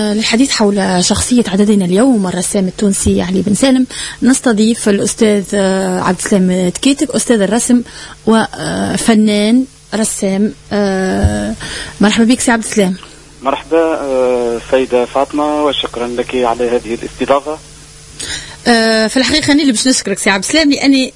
للحديث حول شخصية عددنا اليوم الرسام التونسي علي بن سالم نستضيف الأستاذ عبد السلام تكيتك أستاذ الرسم وفنان رسام. مرحبا بك سي عبد السلام. مرحبا سيدة فاطمة وشكرا لك على هذه الاستضافة. في الحقيقة أنا اللي باش نشكرك سي عبد السلام لأني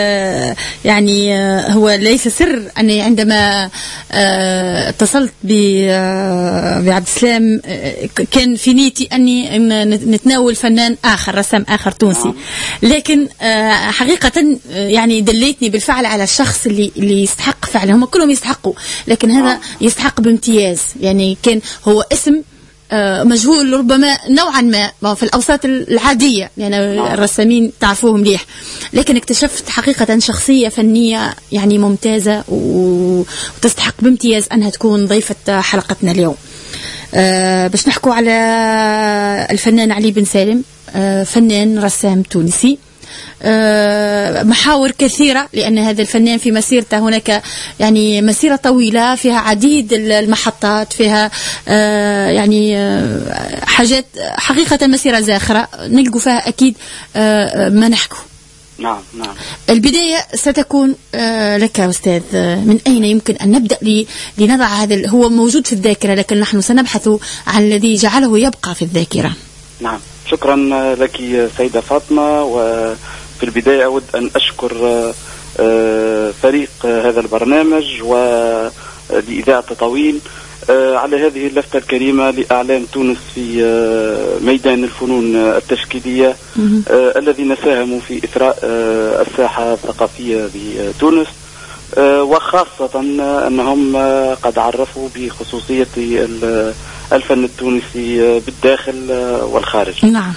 هو ليس سر أني عندما اتصلت بعبد السلام كان في نيتي أني نتناول فنان آخر رسام آخر تونسي، لكن حقيقة يعني دليتني بالفعل على الشخص اللي يستحق فعلا. هم كلهم يستحقوا لكن هذا يستحق بامتياز. يعني كان هو اسم مجهول ربما نوعا ما في الأوساط العادية، يعني الرسامين تعرفوهم مليح، لكن اكتشفت حقيقة شخصية فنية يعني ممتازة وتستحق بامتياز أنها تكون ضيفة حلقتنا اليوم. باش نحكوا على الفنان علي بن سالم، فنان رسام تونسي. محاور كثيرة لأن هذا الفنان في مسيرته هناك يعني مسيرة طويلة فيها عديد المحطات، فيها يعني حاجات حقيقة مسيرة زاخرة نلقوا فيها أكيد ما نحكوا. نعم. البداية ستكون لك أستاذ. من أين يمكن أن نبدأ لنضع هذا؟ هو موجود في الذاكرة لكن نحن سنبحث عن الذي جعله يبقى في الذاكرة. نعم، شكرا لك سيدة فاطمة. وفي البداية أود أن أشكر فريق هذا البرنامج ولإذاعة تطاوين على هذه اللفتة الكريمة لإعلام تونس في ميدان الفنون التشكيلية الذين ساهموا في إثراء الساحة الثقافية بتونس، وخاصة أنهم قد عرفوا بخصوصية الفن التونسي بالداخل والخارج. نعم.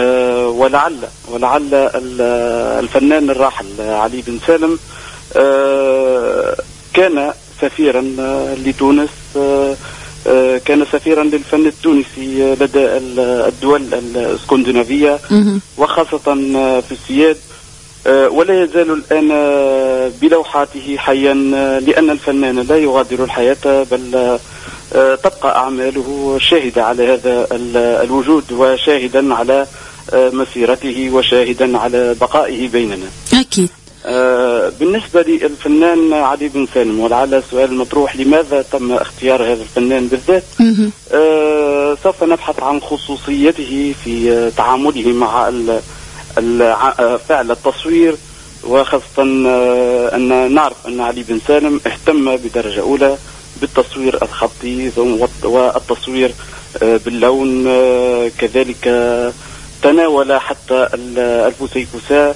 ولعل الفنان الراحل علي بن سالم كان سفيرا لتونس، كان سفيرا للفن التونسي لدى الدول الاسكندنافية وخاصة في السياد، ولا يزال الآن بلوحاته حيا، لأن الفنان لا يغادر الحياة بل تبقى أعماله شاهدة على هذا الوجود وشاهدا على مسيرته وشاهدا على بقائه بيننا. أكيد. بالنسبة للفنان علي بن سالم، ولعل السؤال المطروح لماذا تم اختيار هذا الفنان بالذات، سوف نبحث عن خصوصيته في تعامله مع فعل التصوير، وخاصة أن نعرف أن علي بن سالم اهتم بدرجة أولى بالتصوير الخطي والتصوير باللون، كذلك تناول حتى الفسيفساء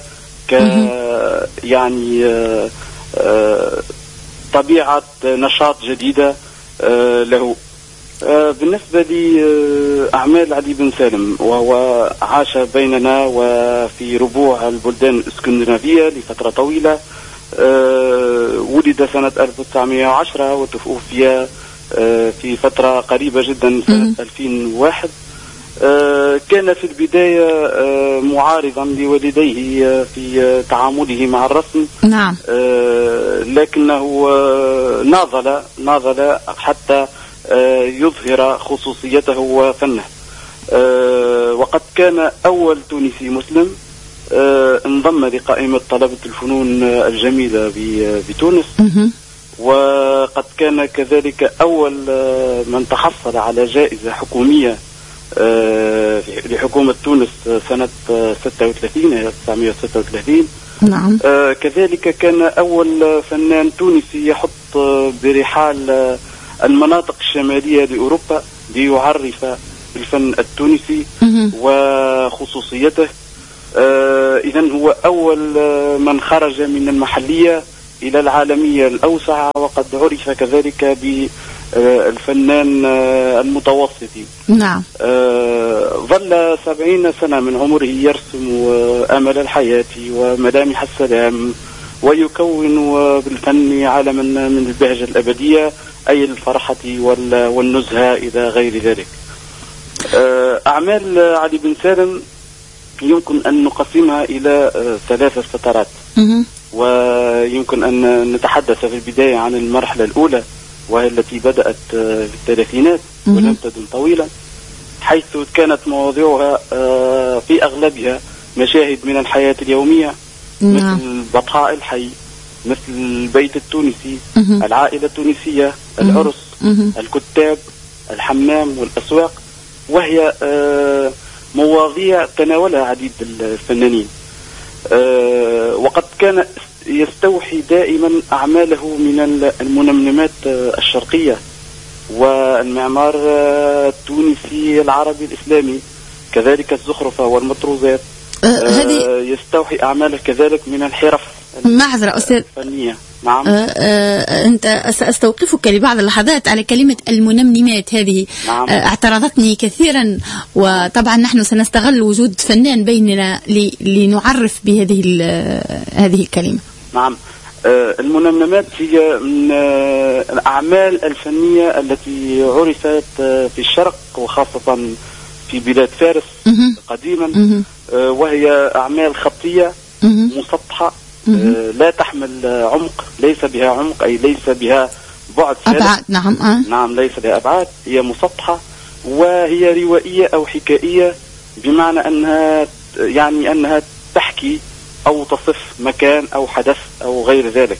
يعني طبيعة نشاط جديدة له. بالنسبة لأعمال علي بن سالم، وهو عاش بيننا وفي ربوع البلدان الاسكندنافية لفترة طويلة. ولد سنة 1910 وتوفي في فترة قريبة جدا سنة 2001. كان في البداية معارضا لوالديه في تعامله مع الرسم. نعم. لكنه ناضل حتى يظهر خصوصيته وفنه، وقد كان أول تونسي مسلم انضم لقائمة طلبة الفنون الجميلة بتونس، وقد كان كذلك أول من تحصل على جائزة حكومية لحكومة تونس سنة 1936. نعم. كذلك كان أول فنان تونسي يحط برحال المناطق الشمالية لأوروبا ليعرف الفن التونسي وخصوصيته. إذن هو أول من خرج من المحلية إلى العالمية الأوسع، وقد عرف كذلك بالفنان المتوسطي. نعم. ظل 70 سنة من عمره يرسم أمل الحياة وملامح السلام، ويكون بالفن عالما من البهجة الأبدية، أي الفرحة والنزهة إلى غير ذلك. أعمال علي بن سالم يمكن أن نقسمها إلى 3 فترات، ويمكن أن نتحدث في البداية عن المرحلة الأولى وهي التي بدأت في الثلاثينات ولم تدم طويلا، حيث كانت مواضيعها في أغلبها مشاهد من الحياة اليومية، مثل بطحاء الحي، مثل البيت التونسي، العائلة التونسية، العرس، الكتاب، الحمام والأسواق، وهي مواضيع تناولها عديد الفنانين. وقد كان يستوحي دائما أعماله من المنمنمات الشرقية والمعمار التونسي العربي الإسلامي، كذلك الزخرفة والمطروزات. يستوحي أعماله كذلك من الحرف معذرة أستاذ الفنية. نعم. أنت سأستوقفك لبعض اللحظات على كلمة المنمنمات هذه. نعم. اعترضتني كثيرا، وطبعا نحن سنستغل وجود فنان بيننا لنعرف بهذه هذه الكلمة. نعم. المنمنمات هي من الأعمال الفنية التي عرفت في الشرق وخاصة في بلاد فارس قديما، وهي أعمال خطية مسطحة لا تحمل عمق، ليس بها عمق أي ليس بها بعد أبعاد. نعم. نعم، ليس بها أبعاد، هي مسطحة، وهي روائية أو حكائية، بمعنى أنها تحكي أو تصف مكان أو حدث أو غير ذلك،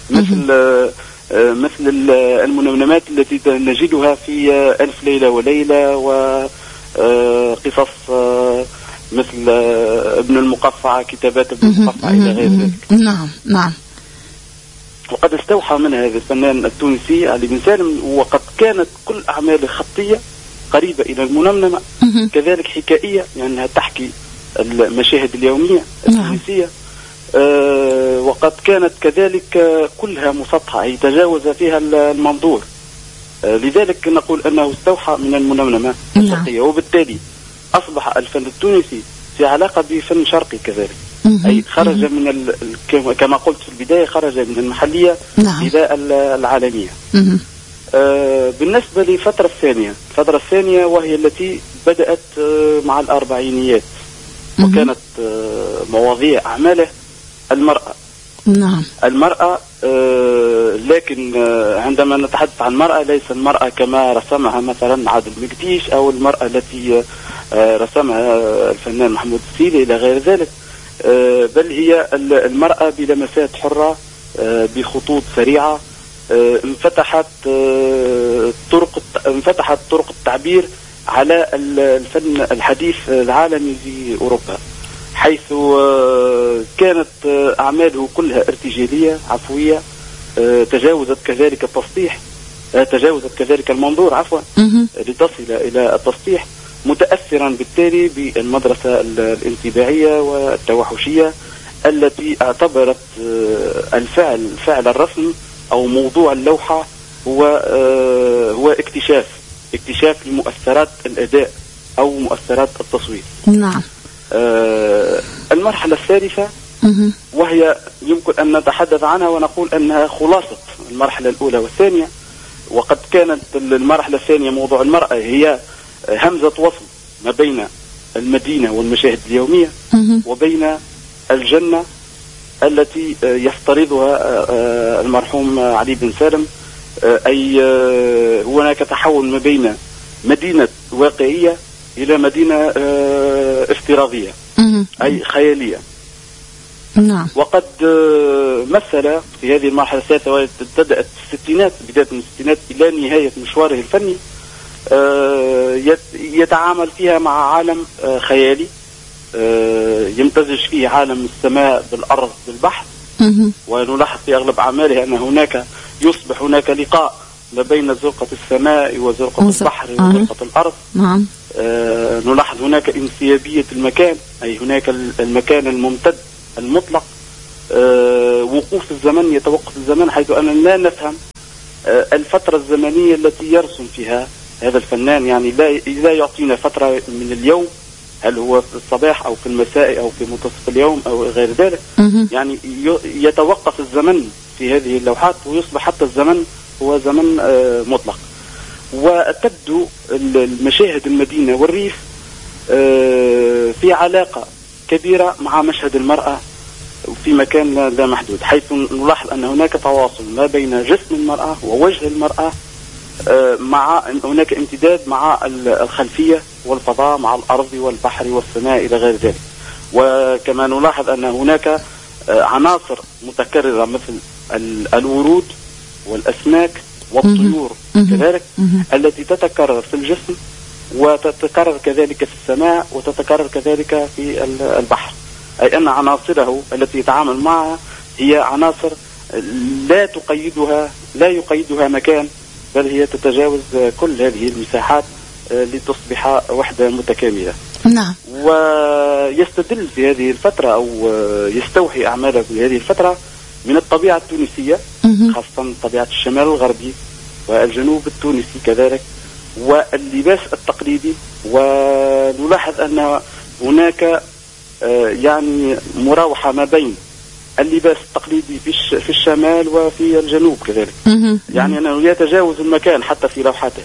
مثل المنمنمات التي نجدها في ألف ليلة وليلة، وقصص مثل ابن المقفع، كتابات ابن المقفع إلى غير ذلك. نعم. وقد استوحى منها هذا الفنان التونسي علي بن سالم، وقد كانت كل أعماله خطية قريبة إلى المنمنمة، كذلك حكائية لأنها يعني تحكي المشاهد اليومية التونسية. وقد كانت كذلك كلها مسطحة، يتجاوز فيها المنظور، لذلك نقول أنه استوحى من المنمنمة الشرقية، وبالتالي أصبح الفن التونسي في علاقة بفن شرقي كذلك، أي خرج من كما قلت في البداية، خرج من المحلية إلى العالمية. بالنسبة للفترة الثانية وهي التي بدأت مع الأربعينيات، وكانت مواضيع أعماله المرأة. نعم. المرأة، لكن عندما نتحدث عن المرأة ليس المرأة كما رسمها مثلا عادل مقديش أو المرأة التي رسمها الفنان محمود السيلي إلى غير ذلك، بل هي المرأة بلمسات حرة، بخطوط سريعة، انفتحت طرق التعبير على الفن الحديث العالمي في أوروبا، حيث كانت أعماله كلها ارتجالية عفوية، تجاوزت كذلك المنظور لتصل إلى التسطيح، متأثرا بالتالي بالمدرسة الانطباعية والتوحشية التي اعتبرت فعل الرسم أو موضوع اللوحة هو اكتشاف لمؤثرات الأداء أو مؤثرات التصوير. نعم. المرحلة الثالثة وهي يمكن أن نتحدث عنها ونقول أنها خلاصة المرحلة الأولى والثانية. وقد كانت المرحلة الثانية موضوع المرأة هي همزة وصل ما بين المدينة والمشاهد اليومية وبين الجنة التي يفترضها المرحوم علي بن سالم، أي هناك تحول ما بين مدينة واقعية إلى مدينة افتراضية أي خيالية. نعم. وقد مثل في هذه المرحلة الثالثة وابتدأت بداية من الستينات إلى نهاية مشواره الفني، يتعامل فيها مع عالم خيالي يمتزج فيه عالم السماء بالأرض بالبحر. ونلاحظ في أغلب أعماله أن يصبح هناك لقاء ما بين زرقة السماء وزرقة البحر وزرقة الأرض. نعم. نلاحظ هناك انسيابية المكان، أي هناك المكان الممتد المطلق، وقوف الزمن، يتوقف الزمن، حيث أننا لا نفهم الفترة الزمنية التي يرسم فيها هذا الفنان، يعني لا يعطينا فترة من اليوم، هل هو في الصباح أو في المساء أو في منتصف اليوم أو غير ذلك. يعني يتوقف الزمن في هذه اللوحات ويصبح حتى الزمن هو زمن مطلق. وتبدو المشاهد المدينة والريف في علاقة كبيرة مع مشهد المرأة في مكان لا محدود، حيث نلاحظ أن هناك تواصل ما بين جسم المرأة ووجه المرأة مع هناك امتداد مع الخلفية والفضاء، مع الأرض والبحر والسماء إلى غير ذلك. وكما نلاحظ أن هناك عناصر متكررة مثل الورود والأسماك والطيور كذلك التي تتكرر في الجسم وتتكرر كذلك في السماء وتتكرر كذلك في البحر، أي أن عناصره التي يتعامل معها هي عناصر لا يقيدها مكان، بل هي تتجاوز كل هذه المساحات لتصبح وحدة متكاملة. نعم. ويستدل في هذه الفترة أو يستوحي أعماله في هذه الفترة من الطبيعة التونسية، خاصة طبيعة الشمال الغربي والجنوب التونسي كذلك، واللباس التقليدي. ونلاحظ أن هناك يعني مراوحة ما بين اللباس التقليدي في الشمال وفي الجنوب كذلك، يعني أنه يتجاوز المكان حتى في لوحاته.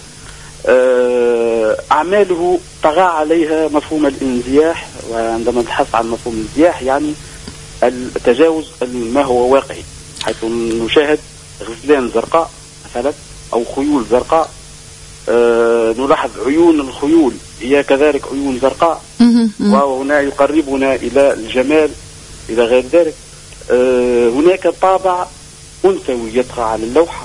أعماله طغى عليها مفهوم الانزياح، وعندما نتحدث عن مفهوم الانزياح يعني التجاوز ما هو واقعي، حيث نشاهد غزلان زرقاء مثلا أو خيول زرقاء. نلاحظ عيون الخيول هي كذلك عيون زرقاء، وهنا يقربنا إلى الجمال إلى غير ذلك. هناك طابع أنثوي يطغى على اللوحة.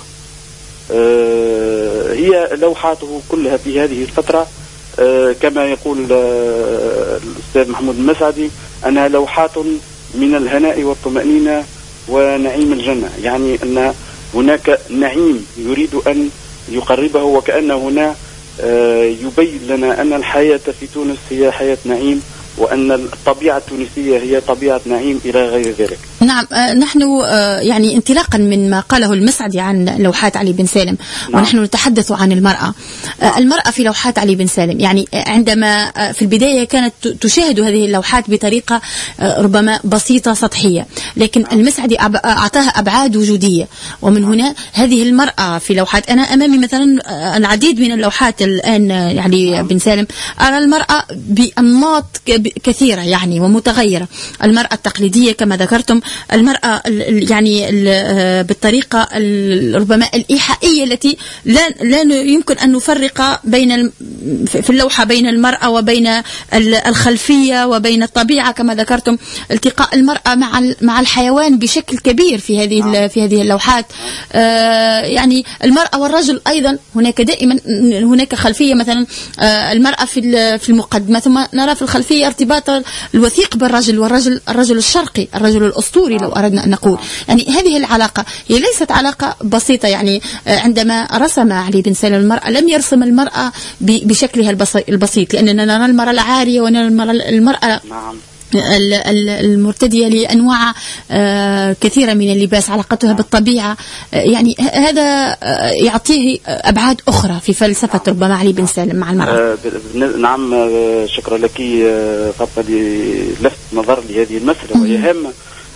هي لوحاته كلها في هذه الفترة كما يقول الأستاذ محمود المسعدي أنها لوحات من الهناء والطمأنينة ونعيم الجنة، يعني أن هناك نعيم يريد أن يقربه، وكأن هنا يبين لنا أن الحياة في تونس هي حياة نعيم، وأن الطبيعة التونسية هي طبيعة نعيم إلى غير ذلك. نعم. نحن يعني انطلاقا من ما قاله المسعدي عن لوحات علي بن سالم، نعم. ونحن نتحدث عن المرأة. نعم. المرأة في لوحات علي بن سالم، يعني عندما في البداية كانت تشاهد هذه اللوحات بطريقة ربما بسيطة سطحية، لكن نعم. المسعدي أعطاها أبعاد وجودية، ومن نعم. هنا هذه المرأة في لوحات. أنا أمامي مثلا العديد من اللوحات الآن يعني نعم. بن سالم، أرى المرأة بأنماط كثيرة يعني ومتغيرة. المرأة التقليدية كما ذكرتم، المرأة يعني بالطريقة ربما الإيحائية التي لا يمكن أن نفرق بين في اللوحة بين المرأة وبين الخلفية وبين الطبيعة كما ذكرتم. التقاء المرأة مع الحيوان بشكل كبير في هذه اللوحات. يعني المرأة والرجل أيضا، هناك دائما هناك خلفية مثلا المرأة في المقدمة، ثم نرى في الخلفية ارتباط الوثيق بالرجل، الرجل الشرقي، الرجل الأسطوري لو أردنا أن نقول. يعني هذه العلاقة هي ليست علاقة بسيطة. يعني عندما رسم علي بن سالم المرأة لم يرسم المرأة بشكلها البسيط، لأننا نرى المرأة العارية ونرى المرأة المرتدية لأنواع كثيرة من اللباس، علاقتها بالطبيعة. يعني هذا يعطيه أبعاد أخرى في فلسفة ربما علي بن سالم مع المرأة. نعم، شكرا لك فاطمة لفت نظر لهذه المسألة وهي هامة.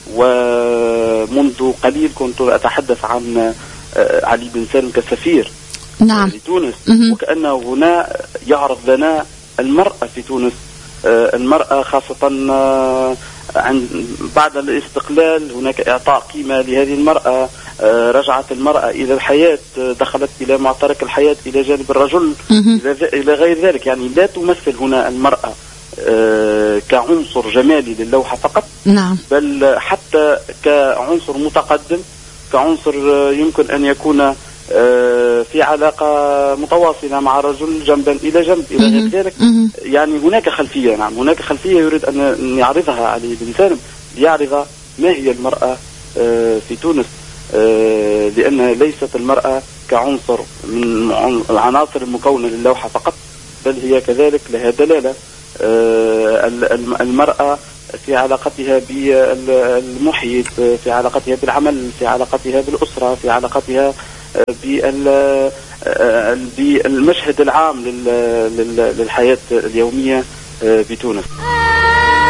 ومنذ قليل كنت أتحدث عن علي بن سالم كسفير نعم. لتونس، وكأنه هنا يعرض لنا المرأة في تونس. المرأة خاصة بعد الاستقلال هناك إعطاء قيمة لهذه المرأة. رجعت المرأة إلى الحياة، دخلت إلى معترك الحياة إلى جانب الرجل إلى غير ذلك. يعني لا تمثل هنا المرأة كعنصر جمالي للوحة فقط، نعم. بل حتى كعنصر متقدم، كعنصر يمكن أن يكون في علاقة متواصلة مع الرجل جنبا إلى جنب إلى غير ذلك. يعني هناك خلفية، نعم هناك خلفية يريد أن يعرضها علي بن سالم، ليعرض ما هي المرأة في تونس، لأنها ليست المرأة كعنصر من العناصر المكونة للوحة فقط، بل هي كذلك لها دلالة. المرأة في علاقتها بالمحيط، في علاقتها بالعمل، في علاقتها بالأسرة، في علاقتها بالمشهد العام للحياة اليومية بتونس.